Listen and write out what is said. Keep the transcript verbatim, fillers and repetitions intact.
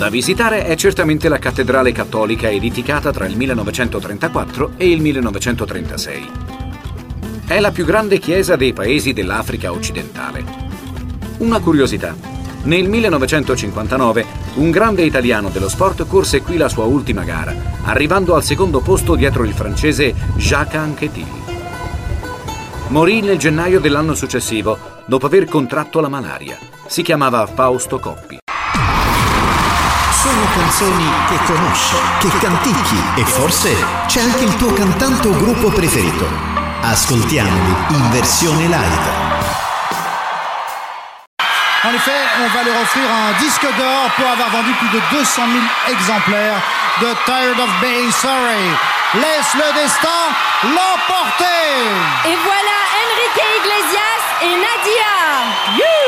Da visitare è certamente la cattedrale cattolica edificata tra il millenovecentotrentaquattro e il millenovecentotrentasei. È la più grande chiesa dei paesi dell'Africa occidentale. Una curiosità: nel millenovecentocinquantanove un grande italiano dello sport corse qui la sua ultima gara, arrivando al secondo posto dietro il francese Jacques Anquetil. Morì nel gennaio dell'anno successivo, dopo aver contratto la malaria. Si chiamava Fausto Coppi. Sono canzoni che conosci, che canticchi e forse c'è anche il tuo cantante o gruppo preferito. Ascoltiamoli in versione live. En effet, on va leur offrir un disque d'or pour avoir vendu plus de deux cent mille exemplaires de Tired of Being Sorry. Laisse le destin l'emporter. Et voilà Enrique Iglesias et Nadia. You